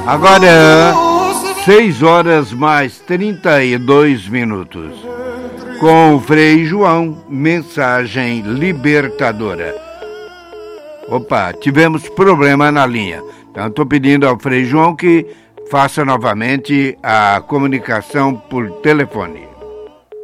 Agora, 6 horas mais 32 minutos. Com o Frei João, mensagem libertadora. Opa, tivemos problema na linha. Então, estou pedindo ao Frei João que faça novamente a comunicação por telefone.